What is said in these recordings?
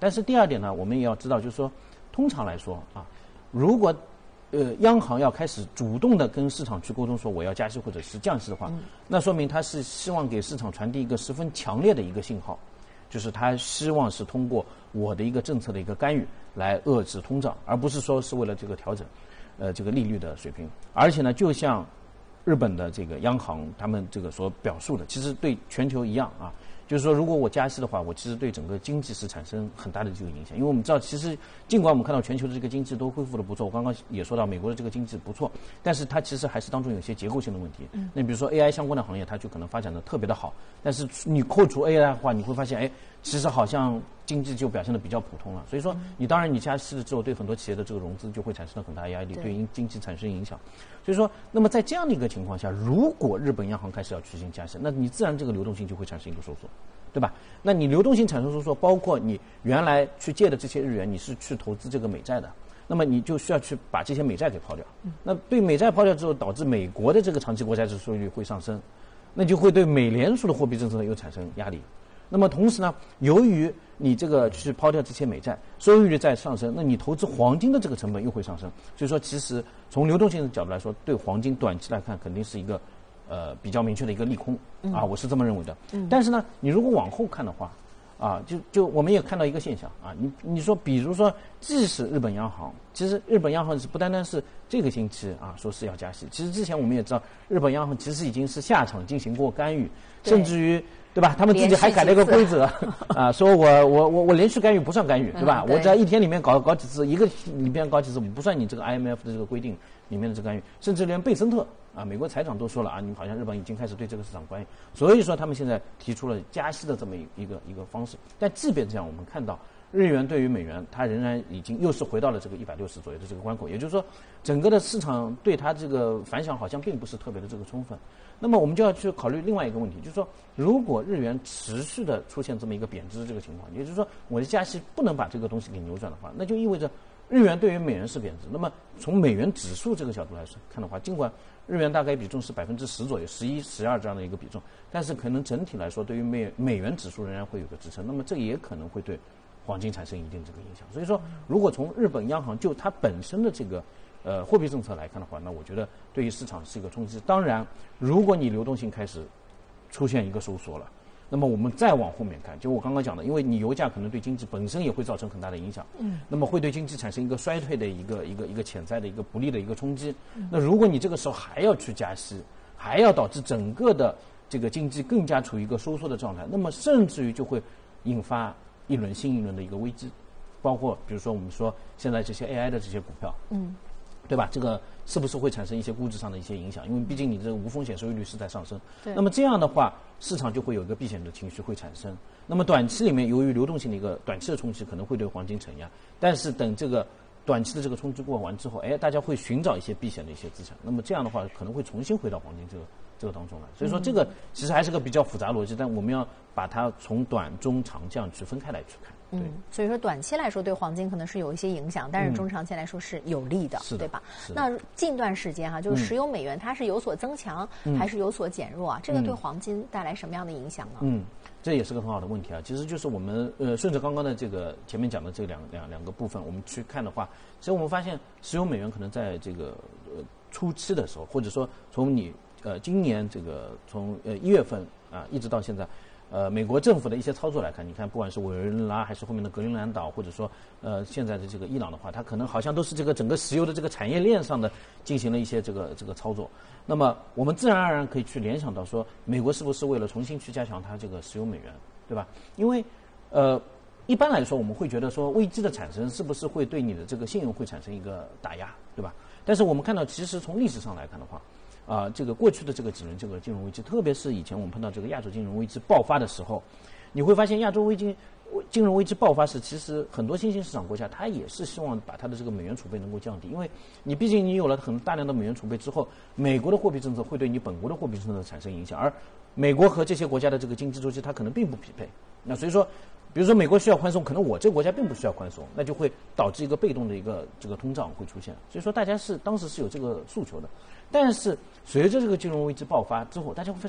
但是第二点呢，我们也要知道，就是说，通常来说啊，如果央行要开始主动的跟市场去沟通说我要加息或者是降息的话，那说明它是希望给市场传递一个十分强烈的一个信号，就是它希望是通过我的一个政策的一个干预来遏制通胀，而不是说是为了这个调整这个利率的水平。而且呢，就像日本的这个央行他们这个所表述的，其实对全球一样啊。就是说，如果我加息的话，我其实对整个经济是产生很大的这个影响。因为我们知道，其实尽管我们看到全球的这个经济都恢复的不错，我刚刚也说到美国的这个经济不错，但是它其实还是当中有些结构性的问题。那比如说 AI 相关的行业，它就可能发展的特别的好，但是你扣除 AI 的话，你会发现，其实好像经济就表现的比较普通了。所以说，你当然你加息了之后，对很多企业的这个融资就会产生了很大压力，对经济产生影响。所以说，那么在这样的一个情况下，如果日本央行开始要去进行加息，那你自然这个流动性就会产生一个收缩。对吧？那你流动性产生收缩，包括你原来去借的这些日元，你是去投资这个美债的，那么你就需要去把这些美债给抛掉。那对美债抛掉之后，导致美国的这个长期国债值收益率会上升，那就会对美联储的货币政策又产生压力。那么同时呢，由于你这个去抛掉这些美债，收益率在上升，那你投资黄金的这个成本又会上升。所以说，其实从流动性的角度来说，对黄金短期来看肯定是一个比较明确的一个利空啊，我是这么认为的。但是呢，你如果往后看的话，啊，就我们也看到一个现象啊，你说，比如说，即使日本央行，其实日本央行是不单单是这个星期啊说是要加息，其实之前我们也知道，日本央行其实已经是下场进行过干预，甚至于对吧？他们自己还改了一个规则啊，说我连续干预不算干预，对吧？我只要一天里面搞几次，一个里面搞几次，不算你这个 IMF 的这个规定里面的这个干预，甚至连贝森特啊，美国财长都说了啊，你们好像日本已经开始对这个市场干预，所以说他们现在提出了加息的这么一个方式。但即便这样，我们看到日元对于美元，它仍然已经又是回到了这个160左右的这个关口，也就是说，整个的市场对它这个反响好像并不是特别的这个充分。那么我们就要去考虑另外一个问题，就是说，如果日元持续的出现这么一个贬值的这个情况，也就是说，我的加息不能把这个东西给扭转的话，那就意味着日元对于美元是贬值。那么从美元指数这个角度来看的话，尽管日元大概比重是10%左右，11、12这样的一个比重，但是可能整体来说，对于美元指数仍然会有个支撑。那么这个也可能会对黄金产生一定这个影响。所以说，如果从日本央行就它本身的这个货币政策来看的话，那我觉得对于市场是一个冲击。当然，如果你流动性开始出现一个收缩了，那么我们再往后面看，就我刚刚讲的，因为你油价可能对经济本身也会造成很大的影响，那么会对经济产生一个衰退的一个潜在的一个不利的一个冲击。那如果你这个时候还要去加息，还要导致整个的这个经济更加处于一个收缩的状态，那么甚至于就会引发新一轮的一个危机，包括比如说我们说现在这些 AI 的这些股票，对吧？这个是不是会产生一些估值上的一些影响？因为毕竟你这个无风险收益率是在上升，那么这样的话，市场就会有一个避险的情绪会产生。那么短期里面，由于流动性的一个短期的冲击，可能会对黄金承压。但是等这个短期的这个冲击过完之后，大家会寻找一些避险的一些资产。那么这样的话，可能会重新回到黄金这个当中来。所以说，这个其实还是个比较复杂逻辑，但我们要把它从短、中、长这样去分开来去看。对， 所以说短期来说对黄金可能是有一些影响，但是中长期来说是有利的，对吧？那近段时间就是石油美元它是有所增强，还是有所减弱啊？这个对黄金带来什么样的影响呢？ 这也是个很好的问题啊。其实就是我们顺着刚刚的这个前面讲的这两个部分，我们去看的话，其实我们发现石油美元可能在这个初期的时候，或者说从你今年这个从1月份啊一直到现在。美国政府的一些操作来看，你看，不管是委内瑞拉还是后面的格陵兰岛，或者说现在的这个伊朗的话，它可能好像都是这个整个石油的这个产业链上的进行了一些这个操作。那么我们自然而然可以去联想到说，美国是不是为了重新去加强它这个石油美元，对吧？因为一般来说我们会觉得说危机的产生是不是会对你的这个信用会产生一个打压，对吧？但是我们看到，其实从历史上来看的话。这个过去的这个几轮这个金融危机，特别是以前我们碰到这个亚洲金融危机爆发的时候，你会发现亚洲金融危机爆发时，其实很多新兴市场国家它也是希望把它的这个美元储备能够降低，因为你毕竟你有了很大量的美元储备之后，美国的货币政策会对你本国的货币政策产生影响，而美国和这些国家的这个经济周期它可能并不匹配。那所以说，比如说美国需要宽松，可能我这个国家并不需要宽松，那就会导致一个被动的一个这个通胀会出现。所以说大家当时是有这个诉求的。但是随着这个金融危机爆发之后，大家会发现，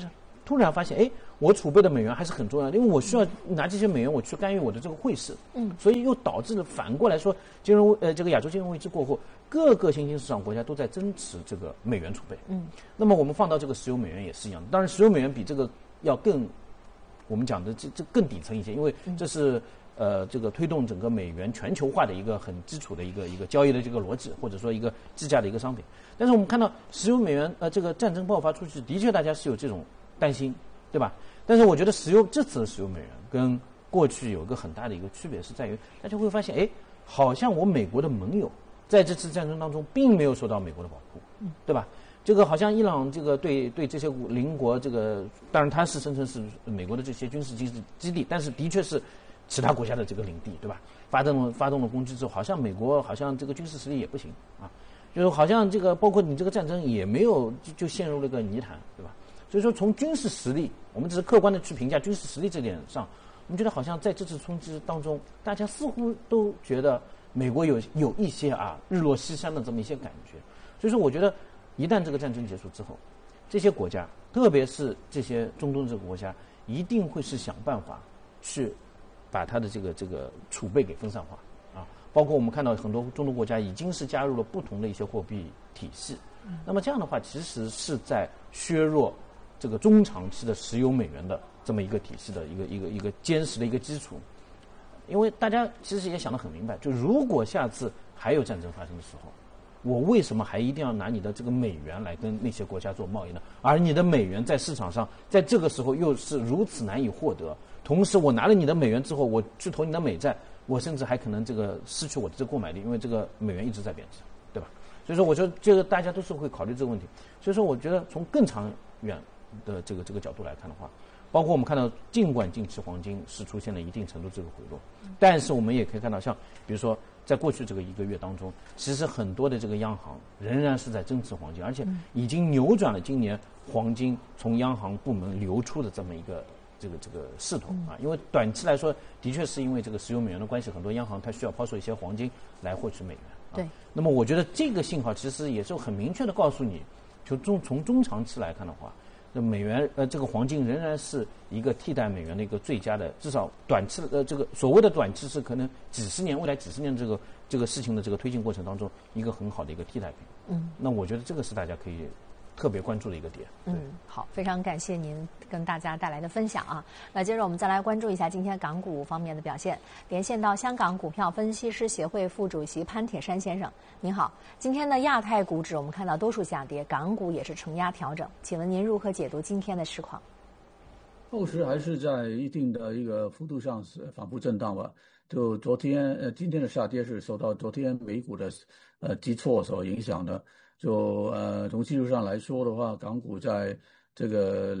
突然发现，哎，我储备的美元还是很重要的，因为我需要拿这些美元我去干预我的这个汇市。所以又导致了反过来说，这个亚洲金融危机过后，各个新兴市场国家都在增持这个美元储备。那么我们放到这个石油美元也是一样的，当然石油美元比这个要更，我们讲的这更底层一些，因为这是这个推动整个美元全球化的一个很基础的一个交易的这个逻辑，或者说一个计价的一个商品。但是我们看到石油美元这个战争爆发出去，的确大家是有这种担心，对吧？但是我觉得这次的石油美元跟过去有一个很大的一个区别是在于，大家会发现，哎，好像我美国的盟友在这次战争当中并没有受到美国的保护，对吧？这个好像伊朗这个对这些邻国这个，当然它是声称是美国的这些军事基地，但是的确是其他国家的这个领地，对吧？发动了攻击之后，好像美国好像这个军事实力也不行啊，就是好像这个包括你这个战争也没有就陷入了个泥潭，对吧？所以说从军事实力，我们只是客观的去评价军事实力这点上，我们觉得好像在这次冲击当中，大家似乎都觉得美国有一些日落西山的这么一些感觉。所以说我觉得一旦这个战争结束之后，这些国家，特别是这些中东这个国家，一定会是想办法去把它的这个储备给分散化啊。包括我们看到很多中东国家已经是加入了不同的一些货币体系，那么这样的话其实是在削弱这个中长期的石油美元的这么一个体系的一个坚实的一个基础。因为大家其实也想得很明白，就如果下次还有战争发生的时候，我为什么还一定要拿你的这个美元来跟那些国家做贸易呢？而你的美元在市场上在这个时候又是如此难以获得，同时我拿了你的美元之后，我去投你的美债，我甚至还可能这个失去我的这个购买力，因为这个美元一直在贬值，对吧？所以说我觉得这个大家都是会考虑这个问题。所以说我觉得从更长远的这个角度来看的话，包括我们看到尽管近期黄金是出现了一定程度这个回落，但是我们也可以看到像比如说在过去这个1个月当中，其实很多的这个央行仍然是在增持黄金，而且已经扭转了今年黄金从央行部门流出的这么一个这个势头啊。因为短期来说，的确是因为这个石油美元的关系，很多央行它需要抛售一些黄金来获取美元。 对。 那么我觉得这个信号其实也是很明确的告诉你，就从中长期来看的话，那美元这个黄金仍然是一个替代美元的一个最佳的，至少短期的这个所谓的短期是可能未来几十年这个事情的这个推进过程当中一个很好的一个替代品。那我觉得这个是大家可以特别关注的一个点。 好，非常感谢您跟大家带来的分享啊。那接着我们再来关注一下今天港股方面的表现，连线到香港股票分析师协会副主席潘铁山先生，您好。今天的亚太股指我们看到多数下跌，港股也是承压调整，请问您如何解读今天的市况？ 后市还是在一定的一个幅度上是反复震荡吧。就今天的下跌是受到昨天美股的急挫所影响的。就从技术上来说的话，港股在这个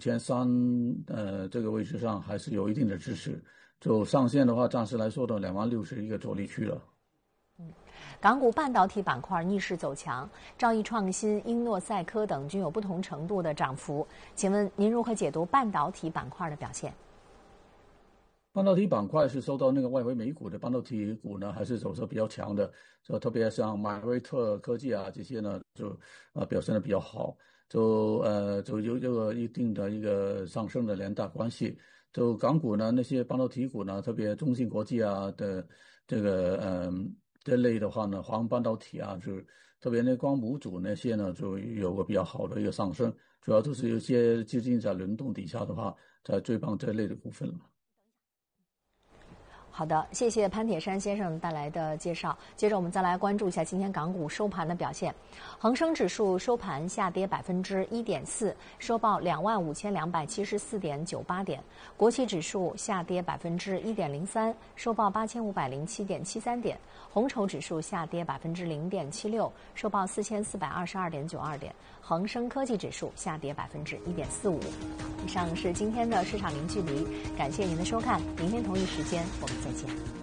25,300这个位置上还是有一定的支持。就上限的话，暂时来说的26,000是一个阻力区了。 港股半导体板块逆势走强，兆易创新、英诺赛科等均有不同程度的涨幅。请问您如何解读半导体板块的表现？ 半导体板块是受到那个外围美股的半导体股呢，还是走势比较强的，就特别像迈威特科技啊这些呢，就表现的比较好，就有这个一定的一个上升的连带关系。就港股呢，那些半导体股呢，特别中芯国际啊的这个这类的话呢，华虹半导体啊，就特别那光模组那些呢，就有个比较好的一个上升，主要都是有些资金在轮动底下的话，在追捧这类的股份了。 好的，谢谢潘铁山先生带来的介绍。接着我们再来关注一下今天港股收盘的表现。恒生指数收盘下跌1.4%，收报25,274.98点；国企指数下跌1.03%，收报8,507.73点；红筹指数下跌0.76%，收报4,422.92点；恒生科技指数下跌1.45%。以上是今天的市场零距离，感谢您的收看，明天同一时间我们再见。